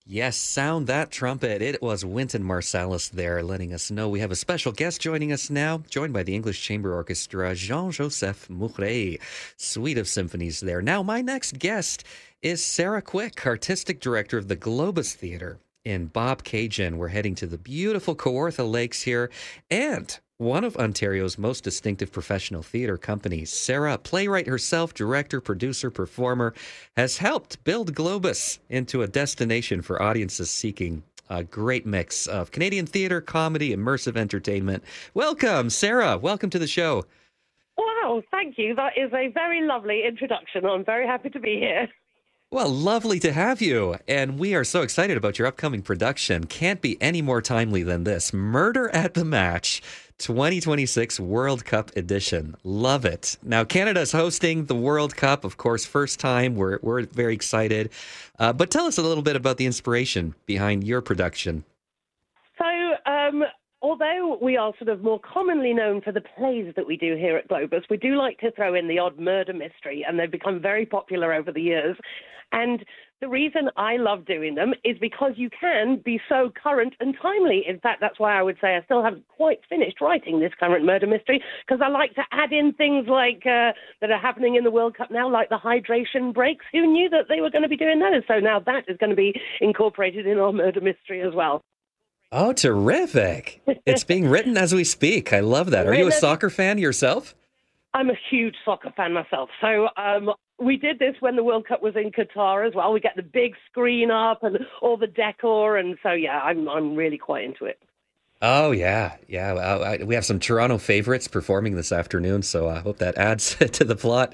Yes, sound that trumpet. It was Wynton Marsalis there letting us know we have a special guest joining us now, joined by the English Chamber Orchestra, Jean-Joseph Mouret. Suite of symphonies there. Now, my next guest is Sarah Quick, Artistic Director of the Globus Theatre in Bobcaygeon. We're heading to the beautiful Kawartha Lakes here, and one of Ontario's most distinctive professional theatre companies. Sarah, a playwright herself, director, producer, performer, has helped build Globus into a destination for audiences seeking a great mix of Canadian theatre, comedy, immersive entertainment. Welcome, Sarah. Welcome to the show. Wow, thank you. That is a very lovely introduction. I'm very happy to be here. Well, lovely to have you. And we are so excited about your upcoming production. Can't be any more timely than this. Murder at the Match 2026 World Cup edition. Love it. Now, Canada's hosting the World Cup, of course, first time. We're very excited. But tell us a little bit about the inspiration behind your production. So, although we are sort of more commonly known for the plays that we do here at Globus, we do like to throw in the odd murder mystery, and they've become very popular over the years. And the reason I love doing them is because you can be so current and timely. In fact, that's why I would say I still haven't quite finished writing this current murder mystery, because I like to add in things like that are happening in the World Cup now, like the hydration breaks. Who knew that they were going to be doing those? So now that is going to be incorporated in our murder mystery as well. Oh, terrific. It's being written as we speak. I love that. Are you a soccer fan yourself? I'm a huge soccer fan myself. So we did this when the World Cup was in Qatar as well. We get the big screen up and all the decor. And so, yeah, I'm really quite into it. Oh, yeah. Yeah. We have some Toronto favorites performing this afternoon, so I hope that adds to the plot.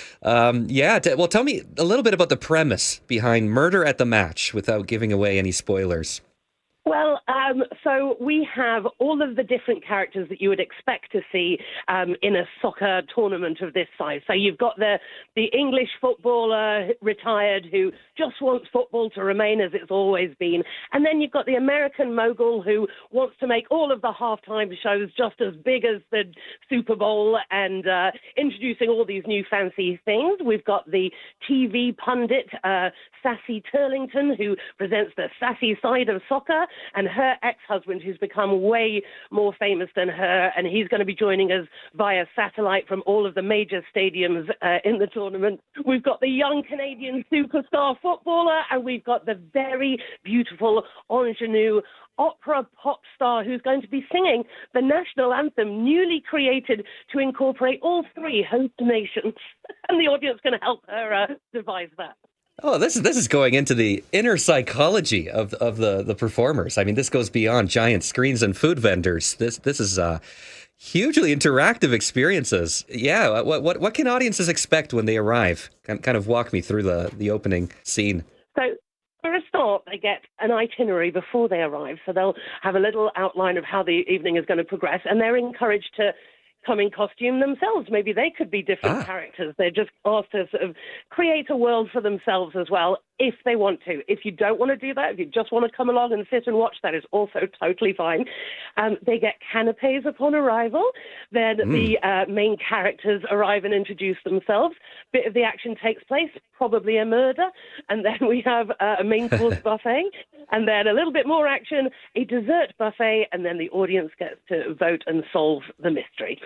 Well, tell me a little bit about the premise behind Murder at the Match without giving away any spoilers. Well, so we have all of the different characters that you would expect to see in a soccer tournament of this size. So you've got the English footballer retired who just wants football to remain as it's always been. And then you've got the American mogul who wants to make all of the halftime shows just as big as the Super Bowl and introducing all these new fancy things. We've got the TV pundit, Sassy Turlington, who presents the sassy side of soccer, and her ex-husband, who's become way more famous than her, and he's going to be joining us via satellite from all of the major stadiums in the tournament. We've got the young Canadian superstar footballer, and we've got the very beautiful ingenue opera pop star who's going to be singing the national anthem, newly created to incorporate all three host nations. And the audience is going to help her devise that. Oh, this is going into the inner psychology of the performers. I mean, this goes beyond giant screens and food vendors. This is hugely interactive experiences. Yeah, what can audiences expect when they arrive? Kind of walk me through the opening scene. So, for a start, they get an itinerary before they arrive. So they'll have a little outline of how the evening is going to progress, and they're encouraged to come in costume themselves. Maybe they could be different characters. They're just asked to sort of create a world for themselves as well, if they want to. If you don't want to do that, if you just want to come along and sit and watch, that is also totally fine. They get canapes upon arrival. Then the main characters arrive and introduce themselves. Bit of the action takes place, probably a murder. And then we have a main course buffet. And then a little bit more action, a dessert buffet, and then the audience gets to vote and solve the mystery.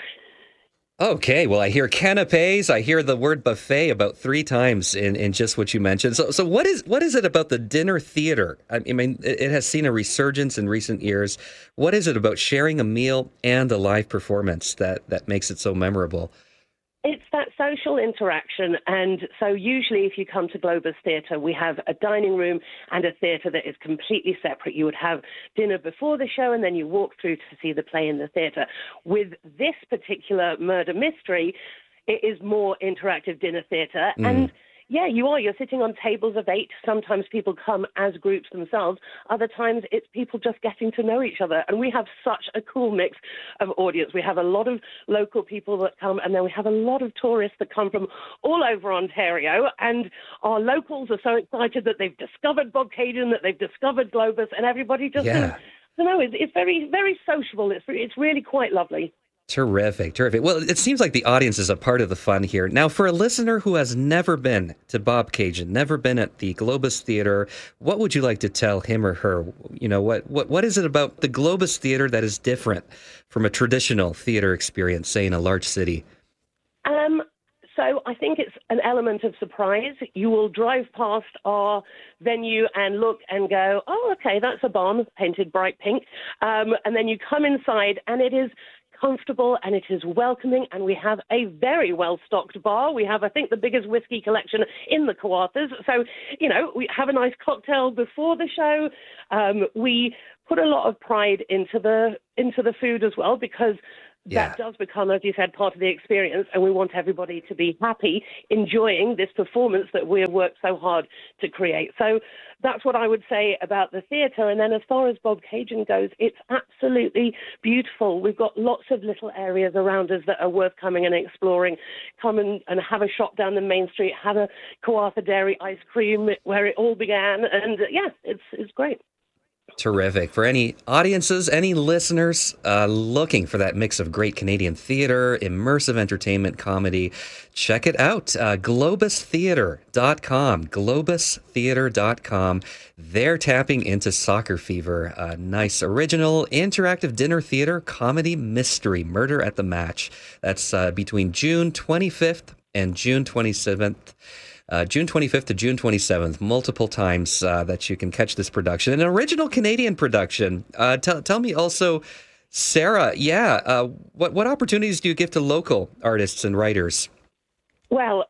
Okay, well, I hear canapes. I hear the word buffet about 3 times in just what you mentioned. So what is it about the dinner theater? I mean, it has seen a resurgence in recent years. What is it about sharing a meal and a live performance that makes it so memorable? It's that social interaction, and so usually if you come to Globus Theatre, we have a dining room and a theatre that is completely separate. You would have dinner before the show, and then you walk through to see the play in the theatre. With this particular murder mystery, it is more interactive dinner theatre, and yeah, you're sitting on tables of 8. Sometimes people come as groups themselves. Other times it's people just getting to know each other. And we have such a cool mix of audience. We have a lot of local people that come, and then we have a lot of tourists that come from all over Ontario. And our locals are so excited that they've discovered Bobcaygeon, that they've discovered Globus, and everybody just, I don't know, it's very, very sociable. It's really quite lovely. Terrific, terrific. Well, it seems like the audience is a part of the fun here. Now, for a listener who has never been to Bobcaygeon, never been at the Globus Theater, what would you like to tell him or her? You know, what is it about the Globus Theater that is different from a traditional theater experience, say in a large city? So I think it's an element of surprise. You will drive past our venue and look and go, oh, okay, that's a barn painted bright pink. And then you come inside and it is comfortable and it is welcoming, and we have a very well-stocked bar. We have, I think, the biggest whiskey collection in the Kawarthas. So, you know, we have a nice cocktail before the show. We put a lot of pride into the food as well, because that does become, as you said, part of the experience, and we want everybody to be happy enjoying this performance that we have worked so hard to create. So that's what I would say about the theatre. And then as far as Bobcaygeon goes, it's absolutely beautiful. We've got lots of little areas around us that are worth coming and exploring. Come and have a shop down the main street, have a Kawartha Dairy ice cream where it all began. And yeah, it's great. Terrific. For any audiences, any listeners looking for that mix of great Canadian theater, immersive entertainment, comedy, check it out. GlobusTheater.com. GlobusTheater.com. They're tapping into Soccer Fever. A nice original interactive dinner theater comedy mystery, Murder at the Match. That's between June 25th and June 27th. June 25th to June 27th, multiple times that you can catch this production. An original Canadian production. Tell me also, Sarah, what opportunities do you give to local artists and writers? Well,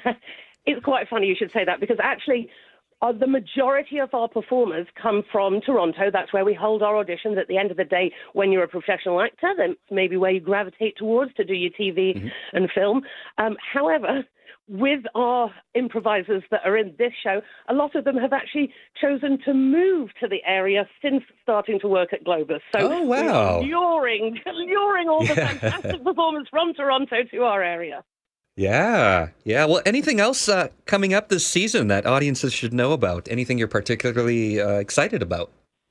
it's quite funny you should say that, because actually the majority of our performers come from Toronto. That's where we hold our auditions. At the end of the day, when you're a professional actor, then maybe where you gravitate towards to do your TV and film. However, with our improvisers that are in this show, a lot of them have actually chosen to move to the area since starting to work at Globus. So we are luring all the fantastic performers from Toronto to our area. Yeah. Well, anything else coming up this season that audiences should know about? Anything you're particularly excited about?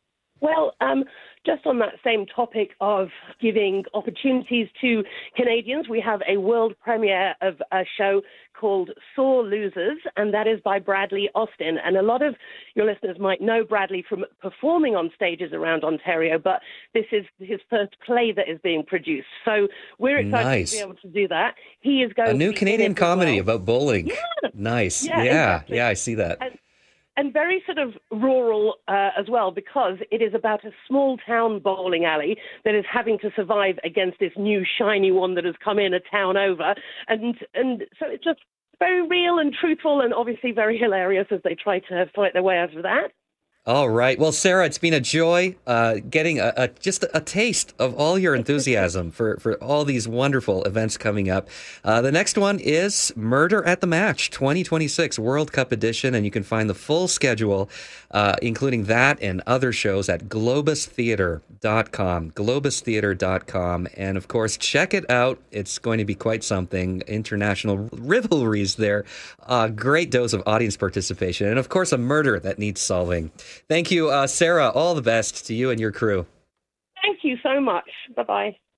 Well, just on that same topic of giving opportunities to Canadians, we have a world premiere of a show called Sore Losers, and that is by Bradley Austin. And a lot of your listeners might know Bradley from performing on stages around Ontario, but this is his first play that is being produced. So we're excited to be able to do that. He is going a new Canadian comedy about bowling. Yeah. Nice. Yeah, exactly. I see that. And very sort of rural as well, because it is about a small town bowling alley that is having to survive against this new shiny one that has come in a town over. And so it's just very real and truthful, and obviously very hilarious as they try to fight their way out of that. All right. Well, Sarah, it's been a joy getting just a taste of all your enthusiasm for all these wonderful events coming up. The next one is Murder at the Match 2026 World Cup Edition, and you can find the full schedule, including that and other shows at GlobusTheater.com, GlobusTheater.com. And, of course, check it out. It's going to be quite something. International rivalries there. Great dose of audience participation. And, of course, a murder that needs solving. Thank you, Sarah. All the best to you and your crew. Thank you so much. Bye-bye.